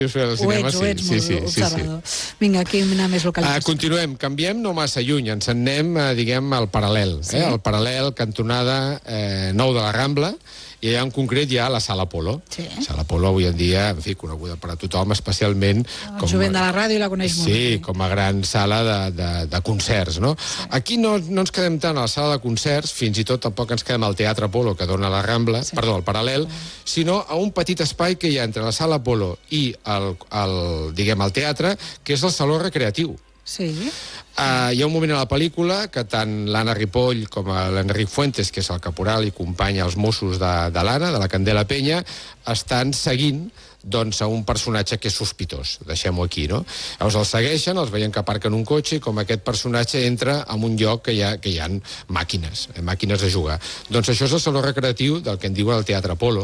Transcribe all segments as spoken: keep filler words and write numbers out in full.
Ho ets, cinema, ho ets, sí, molt sí, sí, observador. sí. Vinga, aquí anar més localització. Uh, continuem, canviem no massa lluny, ens en anem, uh, diguem, al paral·lel. Sí. Eh? El paral·lel, cantonada eh, nou de la Rambla, i allà en concret hi ha la Sala Apolo. Sí. La Sala Apolo avui en dia, en fi, coneguda per a tothom, especialment... El jovent de la ràdio la coneix molt. Sí, com a gran sala de, de, de concerts, no? Sí. Aquí no, no ens quedem tant a la sala de concerts, fins i tot tampoc ens quedem al Teatre Apolo, que dona la Rambla, sí. perdó, al paral·lel, sí. sinó a un petit espai que hi ha entre la Sala Apolo i el, el, diguem, el teatre, que és el Saló Recreatiu. Sí. Uh, hi ha un moment a la pel·lícula que tant l'Anna Ripoll com l'Enric Fuentes, que és el caporal i company als Mossos de, de l'Anna, de la Candela Penya, estan seguint doncs, a un personatge que és sospitós. Deixem-ho aquí, no? Llavors els segueixen, els veiem que aparquen un cotxe i com aquest personatge entra en un lloc que hi ha, que hi ha màquines, eh, màquines de jugar. Doncs això és el saló recreatiu del que en diuen el Teatre Apolo.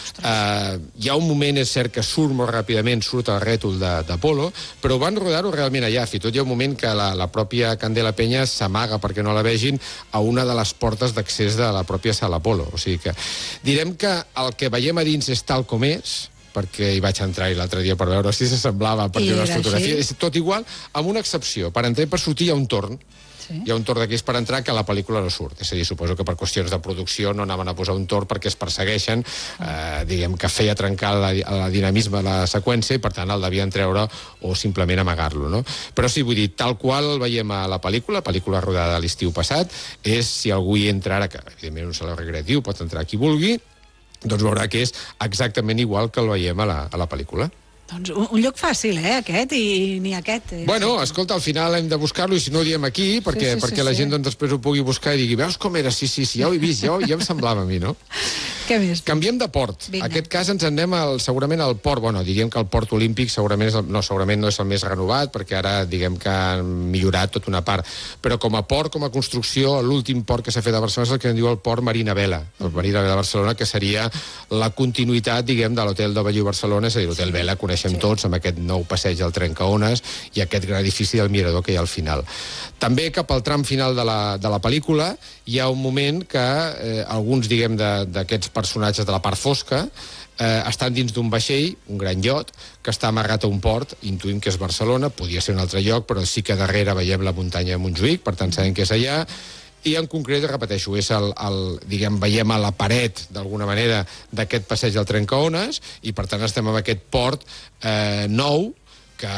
Uh, hi ha un moment, és cert, que surt molt ràpidament, surt el rètol d'Apolo, però van rodar-ho realment allà. Fins i tot hi ha un moment que la, la pròpia Candela Penya s'amaga perquè no la vegin a una de les portes d'accés de la pròpia sala Apolo. O sigui que direm que el que veiem a dins és tal com és, perquè hi vaig entrar l'altre dia per veure si s'assemblava, perquè les fotografies... És tot igual, amb una excepció. Per entrar i per sortir hi ha un torn. Sí. Hi ha un torn d'aquí per entrar que a la pel·lícula no surt. És a dir, suposo que per qüestions de producció no anaven a posar un torn perquè es persegueixen, eh, diguem que feia trencar la, la dinamisme de la seqüència i per tant el devien treure o simplement amagar-lo, no? Però sí, vull dir, tal qual el veiem a la pel·lícula, pel·lícula rodada l'estiu passat, és si algú hi entra ara, que evidentment un saló recreatiu, pot entrar qui vulgui, doncs veurà que és exactament igual que el veiem a la, a la pel·lícula. Doncs un, un lloc fàcil, eh, aquest, i ni aquest. Eh? Bueno, escolta, al final hem de buscar-lo, i si no ho diem aquí, perquè, sí, sí, perquè sí, la gent sí. doncs, després ho pugui buscar i digui, veus com era? Sí, sí, sí, ja ho he vist, ja, ja em semblava a mi, no? Què més? Canviem de port. En aquest cas ens anem al, segurament al port, bueno, diguem que el port olímpic segurament, és el, no, segurament no és el més renovat, perquè ara diguem que han millorat tota una part, però com a port, com a construcció, l'últim port que s'ha fet a Barcelona és el que en diu el port Marina Vela, el Marina Vela de Barcelona, que seria la continuïtat, diguem, de l'hotel de Bellús Barcelona, és a dir, l'hotel Vela, coneixem sí. tots, amb aquest nou passeig al Trencaones i aquest gran edifici del mirador que hi ha al final. També cap al tram final de la, de la pel·lícula hi ha un moment que eh, alguns, diguem, d'aquests personatges de la part fosca eh, estan dins d'un vaixell, un gran iot, que està amagat a un port, intuïm que és Barcelona, podia ser un altre lloc, però sí que darrere veiem la muntanya de Montjuïc, per tant sabem que és allà, i en concret, repeteixo, és el, el, diguem, veiem a la paret, d'alguna manera, d'aquest passeig del Trencaones, i per tant estem en aquest port eh, nou, que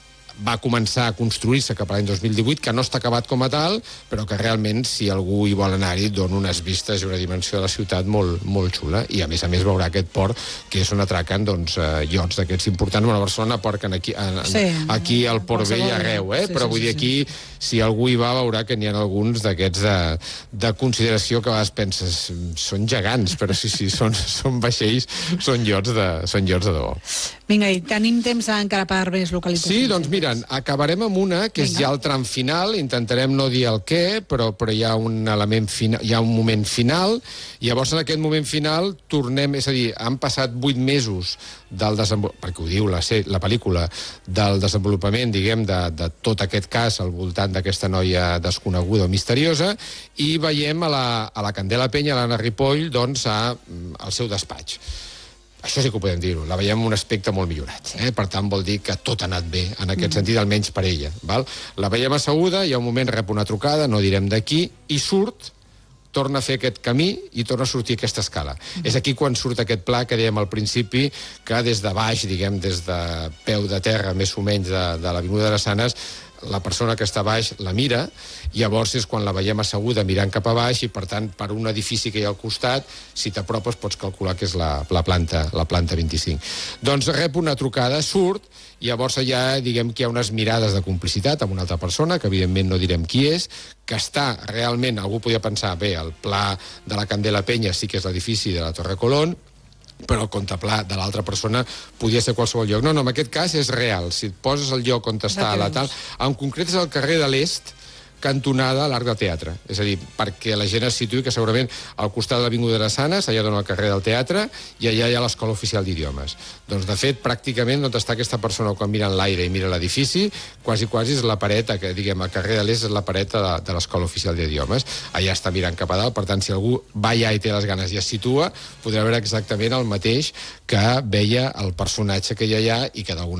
va començar a construir-se cap a l'any dos mil divuit, que no està acabat com a tal, però que realment, si algú hi vol anar-hi, dona unes vistes i una dimensió de la ciutat molt, molt xula, i a més a més veurà aquest port, que és on atraquen doncs, eh, iots d'aquests importants. Bueno, a Barcelona porten aquí, en, sí, aquí al Port Vell arreu, eh? sí, però sí, vull dir, aquí, si algú hi va, veurà que n'hi ha alguns d'aquests de, de consideració que a vegades penses, són gegants, però sí, sí, són, són vaixells, són iots de, són iots de debò. Vinga, i tenim temps encara per més localitzacions. Sí, doncs mira, acabarem amb una, que és ja el tram final, intentarem no dir el què, però, però hi ha un element final, hi ha un moment final, i llavors en aquest moment final tornem, és a dir, han passat vuit mesos del desenvolupament, perquè ho diu la, la pel·lícula, del desenvolupament, diguem, de, de tot aquest cas al voltant d'aquesta noia desconeguda o misteriosa, i veiem a la, a la Candela Penya, a l'Anna Ripoll, doncs, a, al seu despatx. Això sí que ho podem dir-ho, la veiem un aspecte molt millorat. Eh? Per tant, vol dir que tot ha anat bé, en aquest mm. sentit, almenys per ella. Val? La veiem asseguda, hi ha un moment, rep una trucada, no direm d'aquí, i surt, torna a fer aquest camí i torna a sortir aquesta escala. Mm. És aquí quan surt aquest pla que dèiem al principi, que des de baix, diguem, des de peu de terra, més o menys, de, de l'Avinguda de les Sanes, la persona que està a baix la mira, i llavors és quan la veiem asseguda mirant cap a baix, i per tant, per un edifici que hi ha al costat, si t'apropes pots calcular que és la, la, planta, la planta vint-i-cinc. Doncs rep una trucada, surt, i llavors allà, diguem que hi ha unes mirades de complicitat amb una altra persona, que evidentment no direm qui és, que està realment, algú podia pensar, bé, el pla de la Candela Penya sí que és l'edifici de la Torre Colón, però el contrapla de l'altra persona podia ser qualsevol lloc. No, no, en aquest cas és real. Si et poses al lloc on està la tal... En concret és el carrer de l'Est, cantonada a l'Arc del Teatre. És a dir, perquè la gent es situï que segurament al costat de l'Avinguda de Sanes, allà dona el carrer del Teatre, i allà hi ha l'Escola Oficial d'Idiomes. Doncs, de fet, pràcticament on està aquesta persona quan mira en l'aire i mira l'edifici, quasi, quasi és la paret, que diguem, el carrer de l'Est és la paret de, de l'Escola Oficial d'Idiomes. Allà està mirant cap a dalt, per tant, si algú va allà i té les ganes i es situa, podrà veure exactament el mateix que veia el personatge que hi ha allà i que d'alguna